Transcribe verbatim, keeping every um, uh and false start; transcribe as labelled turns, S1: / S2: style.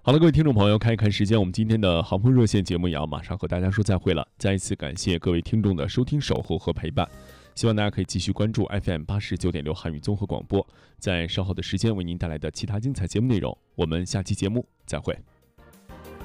S1: 好了，各位听众朋友，看一看时间，我们今天的航空热线节目也要马上和大家说再会了。再一次感谢各位听众的收听、守候和陪伴，希望大家可以继续关注 F M 八十九点六汉语综合广播，在稍后的时间为您带来的其他精彩节目内容。我们下期节目再会。